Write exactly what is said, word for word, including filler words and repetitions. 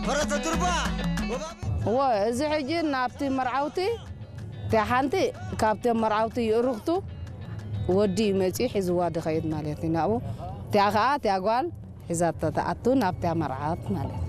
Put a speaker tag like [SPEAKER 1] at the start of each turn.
[SPEAKER 1] فرت دربا
[SPEAKER 2] هو إذا حجي نابتي مرعوتي تحنتي كابتن مرعوتي يرختو ودي مسيح زواد خيط مالتي ناو تاخا تاقوال إذا تتعطو نابتي مرعات مالتي